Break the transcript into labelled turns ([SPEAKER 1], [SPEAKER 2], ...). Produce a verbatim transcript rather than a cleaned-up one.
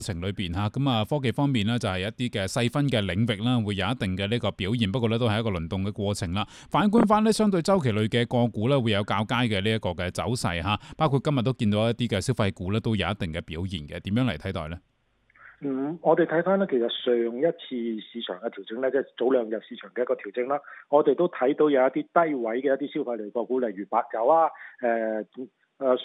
[SPEAKER 1] 程裏邊嚇，咁啊科技方面咧就係一啲嘅細分嘅領域啦，會有一定嘅呢個表現，不過咧都係一個輪動嘅過程啦。反觀翻咧，相對周期類嘅個股咧會有較佳嘅呢一個嘅走勢嚇，包括今日都見到一啲嘅消費股咧都有一定嘅表現嘅，點樣嚟睇待咧？
[SPEAKER 2] 嗯，我哋睇翻咧，其實上一次市場嘅調整咧，即係早兩日市場嘅一個調整啦，我哋都睇到有一啲低位嘅一啲消費類個股，例如白酒啊，誒、呃、誒。